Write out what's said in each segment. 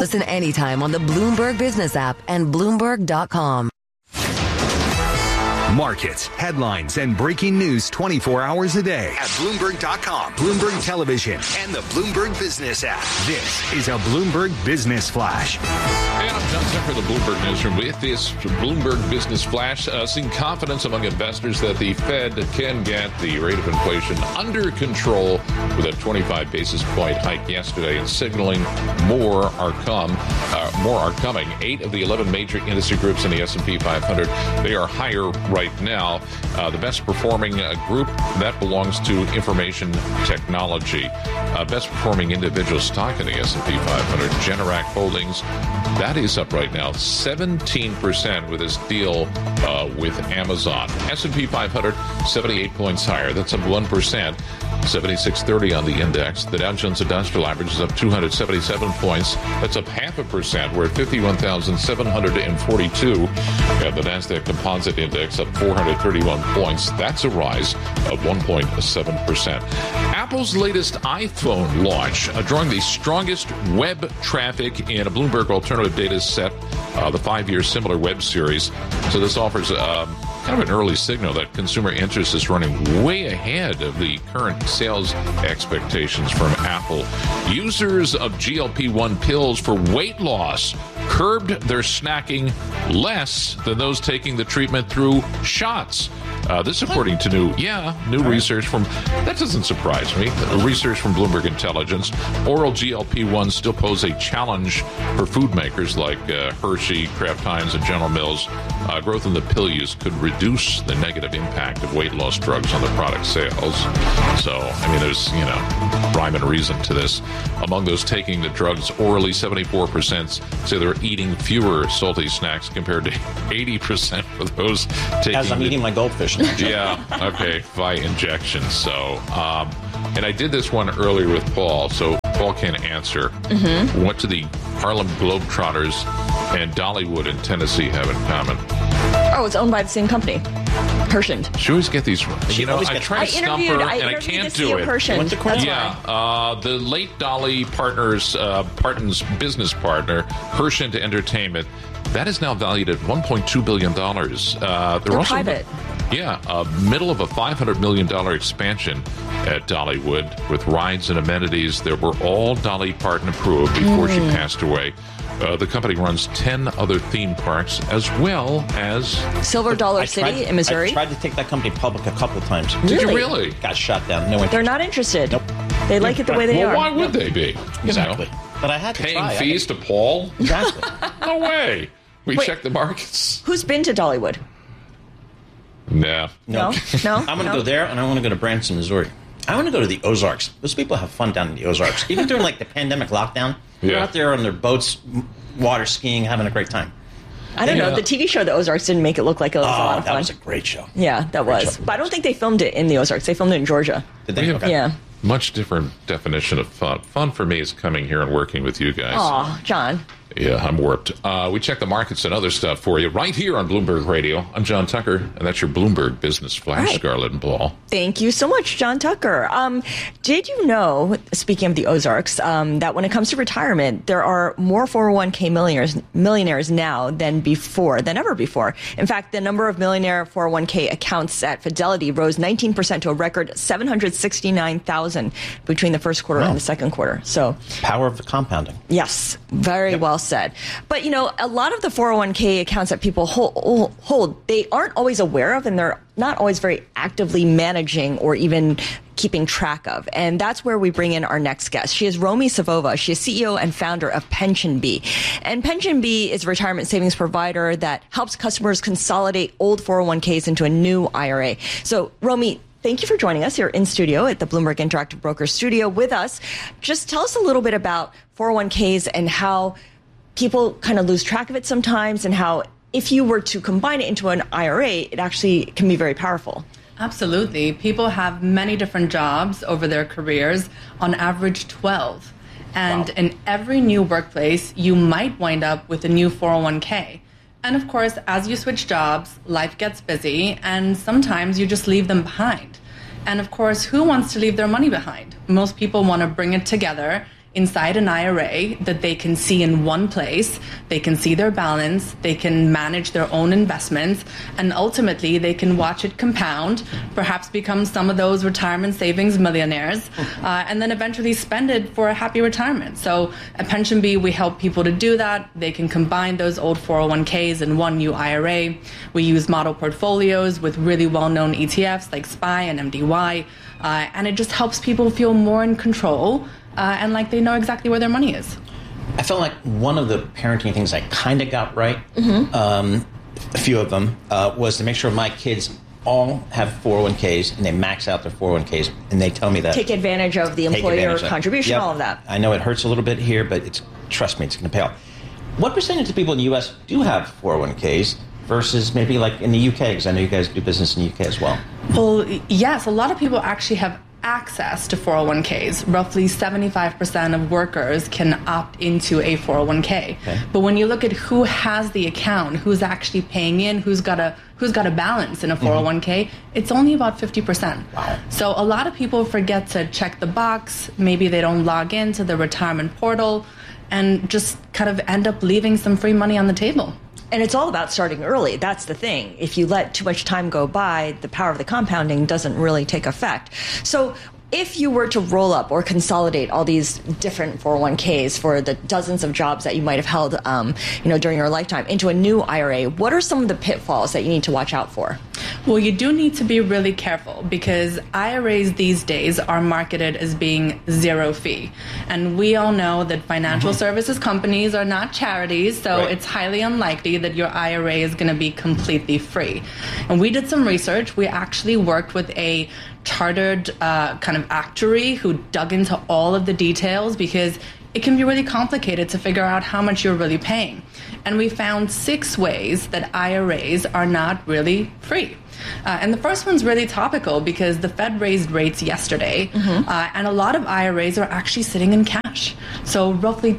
Listen anytime on the Bloomberg Business app and Bloomberg.com. Markets, headlines, and breaking news 24 hours a day at Bloomberg.com, Bloomberg Television, and the Bloomberg Business app. This is a Bloomberg Business Flash. And I'm John Tucker, the Bloomberg Newsroom. With this Bloomberg Business Flash, seeing confidence among investors that the Fed can get the rate of inflation under control with a 25 basis point hike yesterday, and signaling more are coming. 8 of the 11 major industry groups in the S&P 500, they are higher right now. The best performing group, that belongs to information technology. Best performing individual stock in the S&P 500, Generac Holdings, that is up right now 17% with this deal with Amazon. S&P 500, 78 points higher. That's up 1%. 7630 on the index. The Dow Jones Industrial Average is up 277 points. That's up 0.5%. We're at 51,742. And the NASDAQ Composite Index up 431 points. That's a rise of 1.7%. Apple's latest iPhone launch, drawing the strongest web traffic in a Bloomberg Alternative Data set, the 5-year similar web series. So this offers kind of an early signal that consumer interest is running way ahead of the current sales expectations from Apple. Users of GLP-1 pills for weight loss curbed their snacking less than those taking the treatment through shots. This according to new research from, that doesn't surprise me, research from Bloomberg Intelligence. Oral GLP-1s still pose a challenge for food makers like Hershey, Kraft Heinz, and General Mills. Growth in the pill use could reduce the negative impact of weight loss drugs on the product sales. So, I mean, there's, rhyme and reason to this. Among those taking the drugs orally, 74% say they're eating fewer salty snacks compared to 80% for those taking. As I'm eating my goldfish. Yeah, okay, by injection. So, and I did this one earlier with Paul, so Paul can answer. Mm-hmm. What do the Harlem Globetrotters and Dollywood in Tennessee have in common? Oh, it's owned by the same company. Hershend. She always get these wrong. I try to stump her, and I can't do it. The late Dolly Parton's business partner, Hershend Entertainment, that is now valued at $1.2 billion. They're also private. Middle of a $500 million expansion at Dollywood with rides and amenities that were all Dolly Parton approved before she passed away. The company runs 10 other theme parks as well as Silver Dollar City in Missouri. I tried to take that company public a couple of times. Did you really? Got shot down. No interest. They're not interested. Nope. They like it the way they are. Well, why would they be? Exactly. But I had to paying try. fees to Paul? Exactly. No way. We checked the markets. Who's been to Dollywood? No. No. I'm going to go there, and I want to go to Branson, Missouri. I want to go to the Ozarks. Those people have fun down in the Ozarks. Even during the pandemic lockdown, they're out there on their boats, water skiing, having a great time. I don't know. The TV show The Ozarks didn't make it look like it was a lot of fun. That was a great show. Yeah, that was. But I don't think they filmed it in the Ozarks. They filmed it in Georgia. Did they? Okay. Yeah. Much different definition of fun. Fun for me is coming here and working with you guys. Aw, John. Yeah, I'm warped. We check the markets and other stuff for you right here on Bloomberg Radio. I'm John Tucker, and that's your Bloomberg Business Flash, right. Scarlett and Paul. Thank you so much, John Tucker. Did you know, speaking of the Ozarks, that when it comes to retirement, there are more 401k millionaires now than ever before. In fact, the number of millionaire 401k accounts at Fidelity rose 19% to a record 769,000 between the first quarter and the second quarter. So, power of the compounding. Yes, very well said. But, a lot of the 401k accounts that people hold, they aren't always aware of, and they're not always very actively managing or even keeping track of. And that's where we bring in our next guest. She is Romy Savova. She is CEO and founder of PensionBee. And PensionBee is a retirement savings provider that helps customers consolidate old 401ks into a new IRA. So, Romy, thank you for joining us here in studio at the Bloomberg Interactive Brokers studio with us. Just tell us a little bit about 401ks and how people kind of lose track of it sometimes, and how if you were to combine it into an IRA, it actually can be very powerful. Absolutely. People have many different jobs over their careers, on average 12. And in every new workplace, you might wind up with a new 401k. And of course, as you switch jobs, life gets busy, and sometimes you just leave them behind. And of course, who wants to leave their money behind? Most people want to bring it together inside an IRA that they can see in one place. They can see their balance, they can manage their own investments, and ultimately they can watch it compound, perhaps become some of those retirement savings millionaires, and then eventually spend it for a happy retirement. So at PensionBee, we help people to do that. They can combine those old 401ks in one new IRA. We use model portfolios with really well-known ETFs like SPY and MDY, and it just helps people feel more in control and like they know exactly where their money is. I felt like one of the parenting things I kind of got right, a few of them, was to make sure my kids all have 401ks and they max out their 401ks, and they tell me that. Take advantage of the employer contribution, all of that. I know it hurts a little bit here, but trust me, it's going to pay off. What percentage of people in the U.S. do have 401ks versus maybe like in the UK? Because I know you guys do business in the UK as well. Well, yes, a lot of people actually have access to 401ks. Roughly 75% of workers can opt into a 401k. Okay. But when you look at who has the account, who's actually paying in, who's got a balance in a 401k, it's only about 50%. Wow. So a lot of people forget to check the box. Maybe they don't log into the retirement portal and just kind of end up leaving some free money on the table. And it's all about starting early. That's the thing. If you let too much time go by, the power of the compounding doesn't really take effect. So if you were to roll up or consolidate all these different 401ks for the dozens of jobs that you might have held during your lifetime into a new IRA, what are some of the pitfalls that you need to watch out for? Well, you do need to be really careful because IRAs these days are marketed as being zero fee. And we all know that financial services companies are not charities, so it's highly unlikely that your IRA is going to be completely free. And we did some research. We actually worked with a chartered kind of actuary who dug into all of the details because it can be really complicated to figure out how much you're really paying. And we found 6 ways that IRAs are not really free. And the first one's really topical because the Fed raised rates yesterday, and a lot of IRAs are actually sitting in cash. So roughly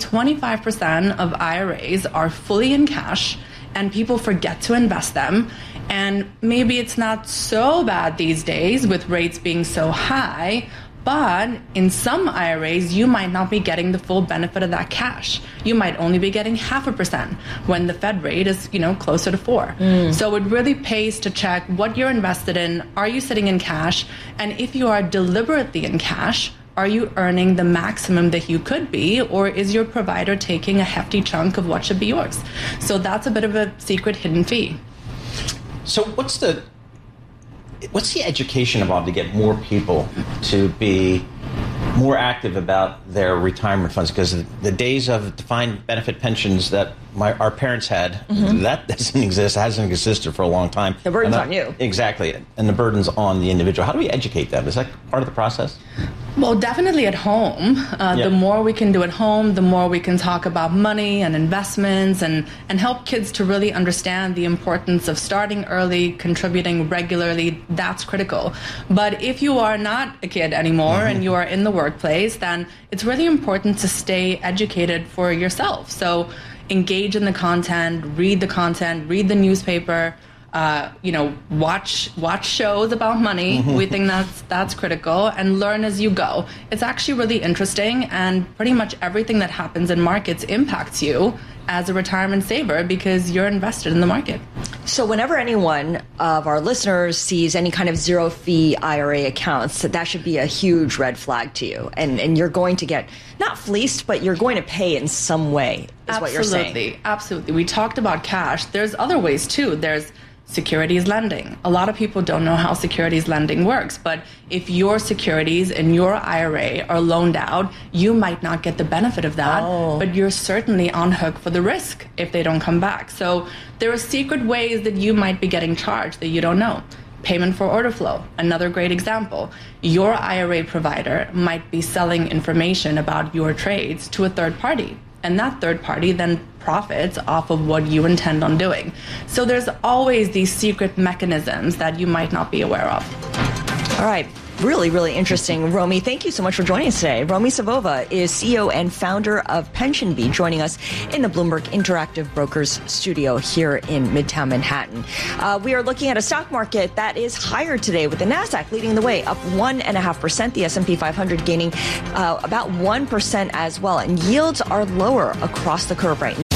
25% of IRAs are fully in cash, and people forget to invest them. And maybe it's not so bad these days with rates being so high, but in some IRAs, you might not be getting the full benefit of that cash. You might only be getting 0.5% when the Fed rate is, closer to 4%. So it really pays to check what you're invested in. Are you sitting in cash? And if you are deliberately in cash, are you earning the maximum that you could be, or is your provider taking a hefty chunk of what should be yours? So that's a bit of a secret hidden fee. So what's the education involved to get more people to be more active about their retirement funds? Because the days of defined benefit pensions that our parents had, that doesn't exist, hasn't existed for a long time. The burden's on you. Exactly. And the burden's on the individual. How do we educate them? Is that part of the process? Well, definitely at home. The more we can do at home, the more we can talk about money and investments and help kids to really understand the importance of starting early, contributing regularly. That's critical. But if you are not a kid anymore and you are in the workplace, then it's really important to stay educated for yourself. So engage in the content, read the newspaper, watch shows about money. We think that's critical, and learn as you go. It's actually really interesting, and pretty much everything that happens in markets impacts you as a retirement saver because you're invested in the market. So whenever anyone of our listeners sees any kind of zero fee IRA accounts, that should be a huge red flag to you. And you're going to get not fleeced, but you're going to pay in some way, is what you're saying. Absolutely. We talked about cash. There's other ways too. There's securities lending. A lot of people don't know how securities lending works, but if your securities in your IRA are loaned out, you might not get the benefit of that, but you're certainly on hook for the risk if they don't come back. So there are secret ways that you might be getting charged that you don't know. Payment for order flow, another great example. Your IRA provider might be selling information about your trades to a third party, and that third party then profits off of what you intend on doing. So there's always these secret mechanisms that you might not be aware of. All right. Really, really interesting. Romy, thank you so much for joining us today. Romy Savova is CEO and founder of PensionBee, joining us in the Bloomberg Interactive Brokers studio here in Midtown Manhattan. We are looking at a stock market that is higher today, with the Nasdaq leading the way, up 1.5%, the S&P 500 gaining about 1% as well, and yields are lower across the curve right now.